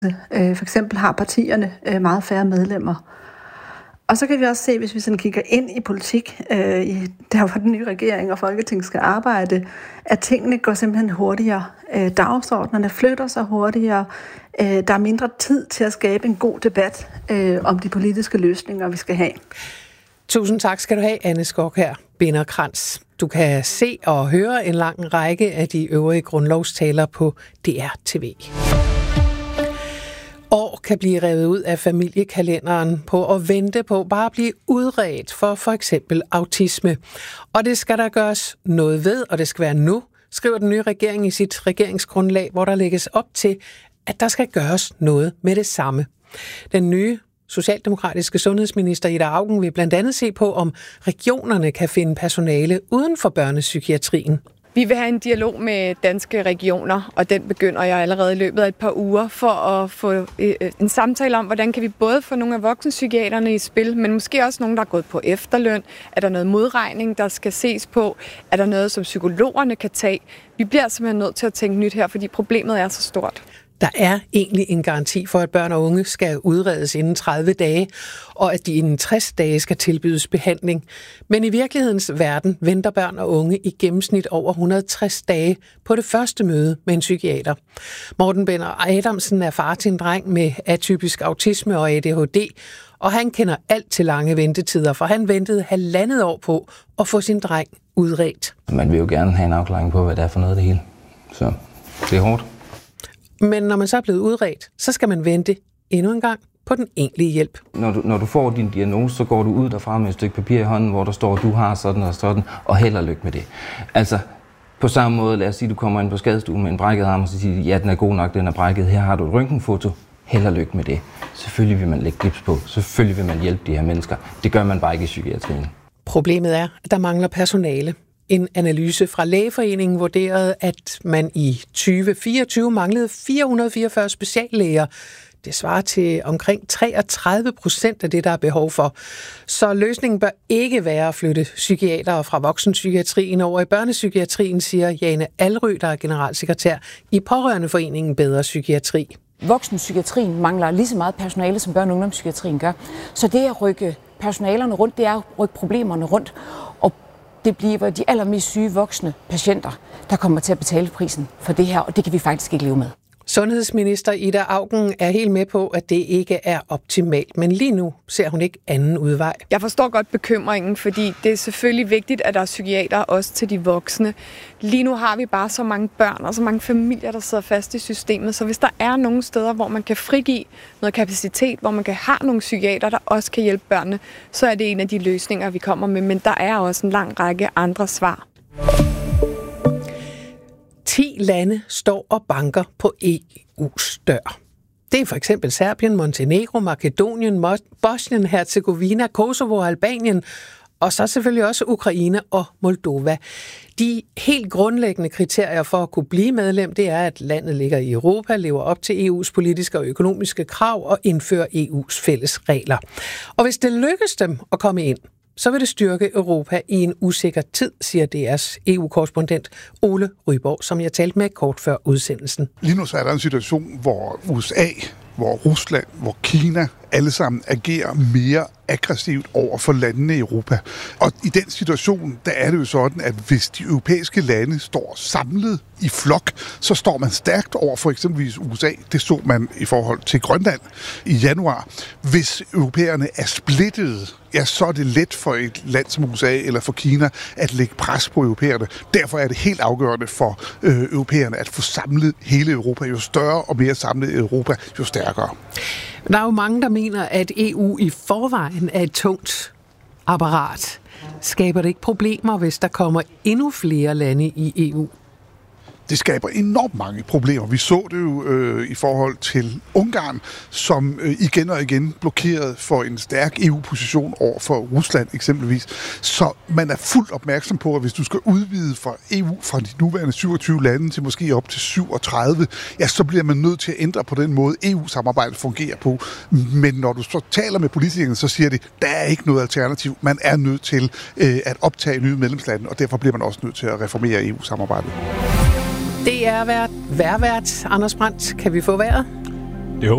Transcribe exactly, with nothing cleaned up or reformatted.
For eksempel har partierne meget færre medlemmer. Og så kan vi også se, hvis vi sådan kigger ind i politik, øh, i der hvor den nye regering og Folketing skal arbejde, at tingene går simpelthen hurtigere. Øh, dagsordnerne flytter sig hurtigere. Øh, der er mindre tid til at skabe en god debat øh, om de politiske løsninger, vi skal have. Tusind tak skal du have, Anne Skokær Binderkrantz. Du kan se og høre en lang række af de øvrige grundlovstaler på D R T V. År kan blive revet ud af familiekalenderen på at vente på bare at blive udredt for for eksempel autisme. Og det skal der gøres noget ved, og det skal være nu, skriver den nye regering i sit regeringsgrundlag, hvor der lægges op til, at der skal gøres noget med det samme. Den nye socialdemokratiske sundhedsminister Ida Auken vil blandt andet se på, om regionerne kan finde personale uden for børnepsykiatrien. Vi vil have en dialog med danske regioner, og den begynder jeg allerede i løbet af et par uger, for at få en samtale om, hvordan kan vi både få nogle af voksenpsykiaterne i spil, men måske også nogle, der er gået på efterløn. Er der noget modregning, der skal ses på? Er der noget, som psykologerne kan tage? Vi bliver simpelthen nødt til at tænke nyt her, fordi problemet er så stort. Der er egentlig en garanti for, at børn og unge skal udredes inden tredive dage, og at de inden tres dage skal tilbydes behandling. Men i virkelighedens verden venter børn og unge i gennemsnit over et hundrede og tres dage på det første møde med en psykiater. Morten Benner Adamsen er far til en dreng med atypisk autisme og A D H D, og han kender alt til lange ventetider, for han ventede halvandet år på at få sin dreng udredt. Man vil jo gerne have en afklaring på, hvad det er for noget det hele. Så det er hårdt. Men når man så er blevet udredt, så skal man vente endnu en gang på den egentlige hjælp. Når du, når du får din diagnose, så går du ud derfra med et stykke papir i hånden, hvor der står, at du har sådan og sådan, og held og lykke med det. Altså, på samme måde, lad os sige, at du kommer ind på skadestuen med en brækket arm, og så siger ja, den er god nok, den er brækket, her har du et røntgenfoto, held og lykke med det. Selvfølgelig vil man lægge gips på, selvfølgelig vil man hjælpe de her mennesker. Det gør man bare ikke i psykiatrien. Problemet er, at der mangler personale. En analyse fra Lægeforeningen vurderede, at man i tyve fireogtyve manglede fire hundrede og fireogfyrre speciallæger. Det svarer til omkring treogtredive procent af det, der er behov for. Så løsningen bør ikke være at flytte psykiatere fra voksenpsykiatrien over i børnepsykiatrien, siger Jane Alrø, der er generalsekretær i Pårørendeforeningen Bedre Psykiatri. Voksenpsykiatrien mangler lige så meget personale, som børne- og ungdomspsykiatrien gør. Så det at rykke personalerne rundt, det er at rykke problemerne rundt. Og det bliver de allermest syge voksne patienter, der kommer til at betale prisen for det her, og det kan vi faktisk ikke leve med. Sundhedsminister Ida Auken er helt med på, at det ikke er optimalt, men lige nu ser hun ikke anden udvej. Jeg forstår godt bekymringen, fordi det er selvfølgelig vigtigt, at der er psykiater også til de voksne. Lige nu har vi bare så mange børn og så mange familier, der sidder fast i systemet, så hvis der er nogle steder, hvor man kan frigive noget kapacitet, hvor man kan have nogle psykiater, der også kan hjælpe børnene, så er det en af de løsninger, vi kommer med, men der er også en lang række andre svar. ti lande står og banker på E U's dør. Det er for eksempel Serbien, Montenegro, Makedonien, Bosnien, Herzegovina, Kosovo og Albanien, og så selvfølgelig også Ukraine og Moldova. De helt grundlæggende kriterier for at kunne blive medlem, det er, at landet ligger i Europa, lever op til E U's politiske og økonomiske krav og indfører E U's fælles regler. Og hvis det lykkes dem at komme ind, så vil det styrke Europa i en usikker tid, siger D R's E U-korrespondent Ole Ryborg, som jeg talte med kort før udsendelsen. Lige nu så er der en situation, hvor U S A, hvor Rusland, hvor Kina alle sammen agerer mere aggressivt over for landene i Europa. Og i den situation, der er det jo sådan, at hvis de europæiske lande står samlet i flok, så står man stærkt over for eksempelvis U S A. Det så man i forhold til Grønland i januar. Hvis europæerne er splittede, ja, så er det let for et land som U S A eller for Kina at lægge pres på europæerne. Derfor er det helt afgørende for øh, europæerne at få samlet hele Europa. Jo større og mere samlet Europa, jo stærkere. Der er jo mange, der mener, at E U i forvejen er et tungt apparat. Skaber det ikke problemer, hvis der kommer endnu flere lande i E U? Det skaber enormt mange problemer. Vi så det jo øh, i forhold til Ungarn, som øh, igen og igen blokerede for en stærk E U-position over for Rusland eksempelvis. Så man er fuldt opmærksom på, at hvis du skal udvide fra E U fra de nuværende syvogtyve lande til måske op til syvogtredive, ja, så bliver man nødt til at ændre på den måde, E U-samarbejdet fungerer på. Men når du så taler med politikerne, så siger de, der er ikke noget alternativ. Man er nødt til øh, at optage nye medlemslande, og derfor bliver man også nødt til at reformere E U-samarbejdet. Det er vært, værvært. Anders Brandt, kan vi få vejret?